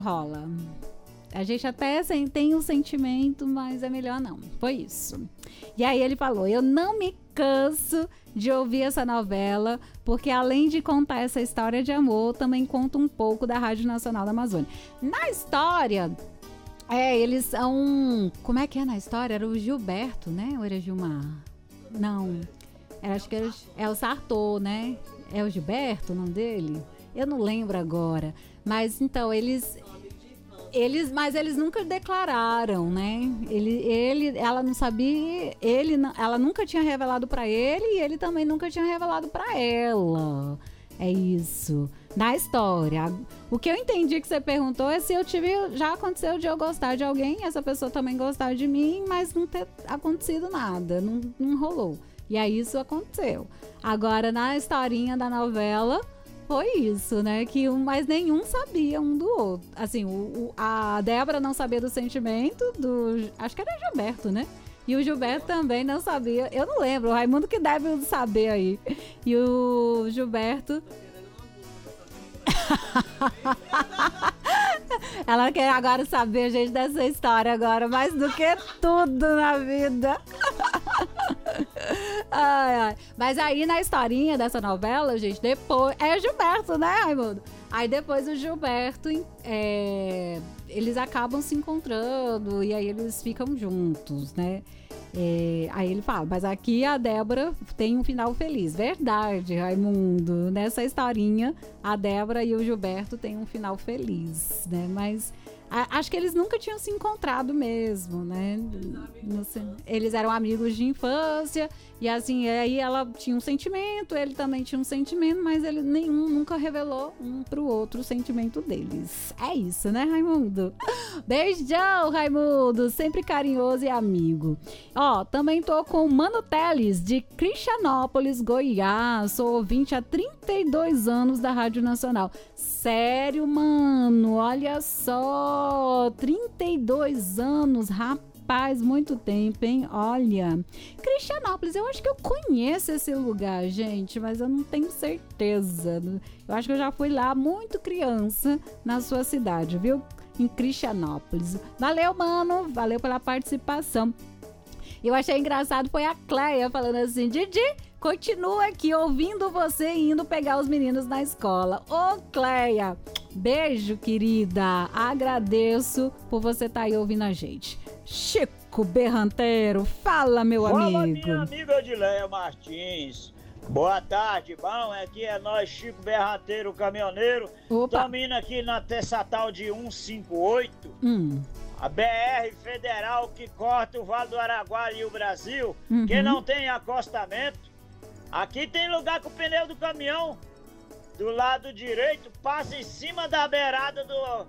rola. A gente até tem um sentimento, mas é melhor não. Foi isso. E aí ele falou, eu não me canso de ouvir essa novela, porque além de contar essa história de amor, também conta um pouco da Rádio Nacional da Amazônia. Na história, eles são... Como é que é na história? Era o Gilberto, né? Ou era Gilmar? Não. Acho que é o Sartor, né? É o Gilberto o nome dele? Eu não lembro agora. Mas então, mas eles nunca declararam, né? Ela não sabia, ela nunca tinha revelado pra ele e ele também nunca tinha revelado pra ela. É isso. Na história. O que eu entendi que você perguntou é se já aconteceu de eu gostar de alguém, essa pessoa também gostar de mim, mas não ter acontecido nada, não rolou. E aí isso aconteceu. Agora, na historinha da novela, foi isso, né? Mas nenhum sabia um do outro. Assim, a Débora não sabia do sentimento acho que era Gilberto, né? E o Gilberto também não sabia. Eu não lembro, o Raimundo que deve saber aí. E o Gilberto... Ela quer agora saber, gente, dessa história agora, mais do que tudo na vida. Ai. Mas aí na historinha dessa novela, gente, depois... É o Gilberto, né, Raimundo? Aí depois o Gilberto, eles acabam se encontrando e aí eles ficam juntos, né? Aí ele fala, mas aqui a Débora tem um final feliz. Verdade, Raimundo. Nessa historinha, a Débora e o Gilberto têm um final feliz, né? Mas acho que eles nunca tinham se encontrado mesmo, né? Eles eram amigos de infância e assim, aí ela tinha um sentimento, ele também tinha um sentimento, mas nenhum nunca revelou um pro outro o sentimento deles. É isso, né, Raimundo? Beijão, Raimundo, sempre carinhoso e amigo. Também tô com o Mano Teles, de Cristianópolis, Goiás. Sou ouvinte há 32 anos da Rádio Nacional. Sério, mano, olha só, 32 anos, rapaz, muito tempo, hein? Olha, Cristianópolis, eu acho que eu conheço esse lugar, gente, mas eu não tenho certeza. Eu acho que eu já fui lá muito criança na sua cidade, viu? Em Cristianópolis. Valeu, mano, valeu pela participação. Eu achei engraçado, foi a Cleia falando assim, Didi, continua aqui ouvindo você e indo pegar os meninos na escola. Ô, Cleia, beijo, querida. Agradeço por você estar aí ouvindo a gente. Chico Berranteiro, fala, meu amigo. Fala, minha amiga Odileia Martins. Boa tarde, bom? Aqui é nós, Chico Berranteiro, caminhoneiro. Estamos indo aqui na Tessatal de 158. A BR federal que corta o Vale do Araguaia e o Brasil, que não tem acostamento. Aqui tem lugar que o pneu do caminhão do lado direito passa em cima da beirada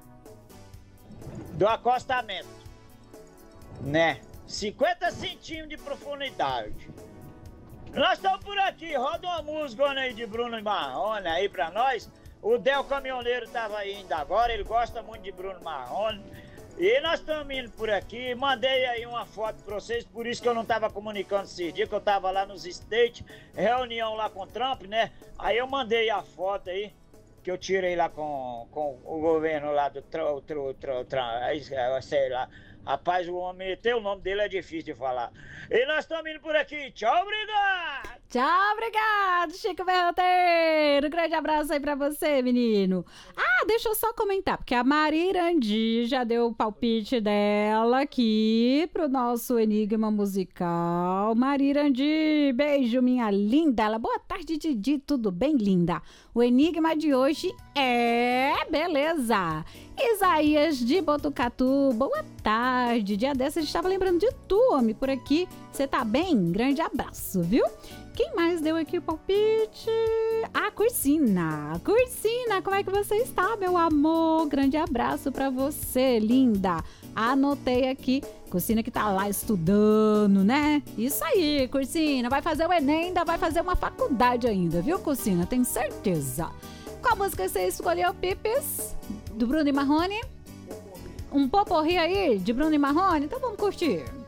do acostamento, né? 50 centímetros de profundidade. Nós estamos por aqui, roda uma música aí de Bruno Marrone aí pra nós. O Del Caminhoneiro tava aí ainda agora, ele gosta muito de Bruno Marrone. E nós estamos indo por aqui, mandei aí uma foto para vocês, por isso que eu não estava comunicando esses dias, que eu estava lá nos States, reunião lá com o Trump, né? Aí eu mandei a foto aí, que eu tirei lá com o governo lá do Trump, sei lá. Rapaz, o homem, o nome dele é difícil de falar. E nós estamos indo por aqui, tchau, obrigado! Tchau, obrigado, Chico Berranteiro. Grande abraço aí pra você, menino. Deixa eu só comentar, porque a Maria Irandi já deu o palpite dela aqui pro nosso Enigma Musical. Maria Irandi, beijo, minha linda. Ela, boa tarde, Didi, tudo bem, linda? O enigma de hoje é... Beleza! Isaías de Botucatu, boa tarde. Dia dessa a gente estava lembrando de tu, homem, por aqui. Você tá bem? Grande abraço, viu? Quem mais deu aqui o palpite? Cursina. Cursina, como é que você está, meu amor? Grande abraço pra você, linda. Anotei aqui. Cursina que tá lá estudando, né? Isso aí, Cursina. Vai fazer o Enem, ainda vai fazer uma faculdade ainda, viu, Cursina? Tenho certeza. Qual música você escolheu, Pipes? Do Bruno e Marrone? Um poporri aí de Bruno e Marrone? Então vamos curtir.